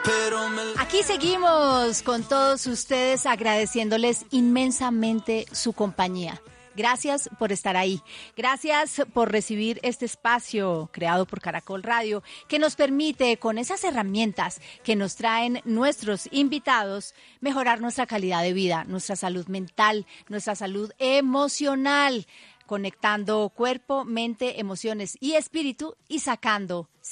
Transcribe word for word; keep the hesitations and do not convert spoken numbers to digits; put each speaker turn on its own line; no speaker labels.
Aquí seguimos con todos ustedes agradeciéndoles inmensamente su compañía. Gracias por estar ahí. Gracias por recibir este espacio creado por Caracol Radio que nos permite, con esas herramientas que nos traen nuestros invitados, mejorar nuestra calidad de vida, nuestra salud mental, nuestra salud emocional, conectando cuerpo, mente, emociones y espíritu y sacando